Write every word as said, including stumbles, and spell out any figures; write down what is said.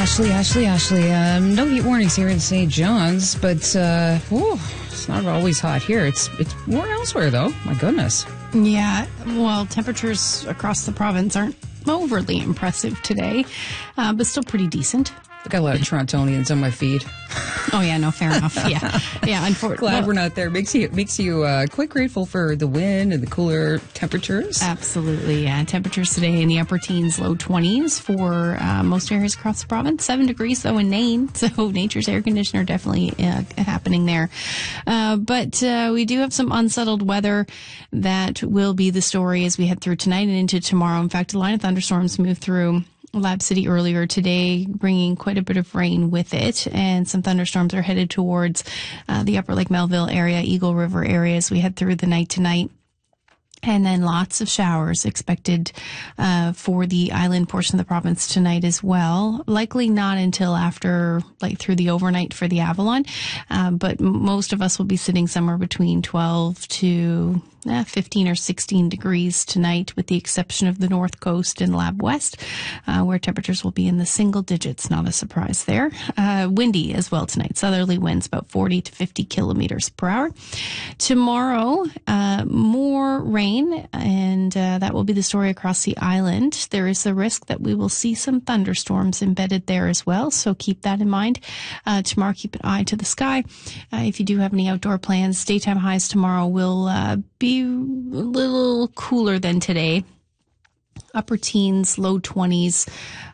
Ashley, Ashley, Ashley. Um, no heat warnings here in Saint John's, but uh, whew, it's not always hot here. It's it's warm elsewhere, though. My goodness. Yeah, well, temperatures across the province aren't overly impressive today, uh, but still pretty decent. I got a lot of Torontonians on my feed. Oh, yeah, no, fair enough. Yeah, yeah. Unfor- Glad well, we're not there. Makes you makes you uh, quite grateful for the wind and the cooler temperatures. Absolutely, yeah. Temperatures today in the upper teens, low twenties for uh, most areas across the province. Seven degrees, though, in Nain. So nature's air conditioner definitely uh, happening there. Uh, but uh, we do have some unsettled weather that will be the story as we head through tonight and into tomorrow. In fact, a line of thunderstorms move through Lab City earlier today, bringing quite a bit of rain with it, and some thunderstorms are headed towards uh, the Upper Lake Melville area, Eagle River area as we head through the night tonight. And then lots of showers expected uh, for the island portion of the province tonight as well. Likely not until after, like through the overnight for the Avalon. Uh, but most of us will be sitting somewhere between twelve to eh, fifteen or sixteen degrees tonight, with the exception of the North Coast and Lab West, uh, where temperatures will be in the single digits. Not a surprise there. Uh, windy as well tonight. Southerly winds about forty to fifty kilometers per hour. Tomorrow, uh, more rain. And uh, that will be the story across the island. There is the risk that we will see some thunderstorms embedded there as well, so keep that in mind. Uh, tomorrow, keep an eye to the sky. Uh, if you do have any outdoor plans, daytime highs tomorrow will uh, be a little cooler than today. Upper teens, low twenties